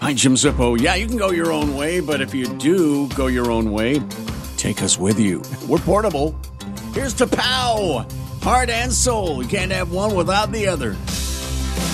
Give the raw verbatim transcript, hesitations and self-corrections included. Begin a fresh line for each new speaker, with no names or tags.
Hi, Jim Zippo. Yeah, you can go your own way, but if you do go your own way, take us with you. We're portable. Here's to Pow! Heart and soul. You can't have one without the other.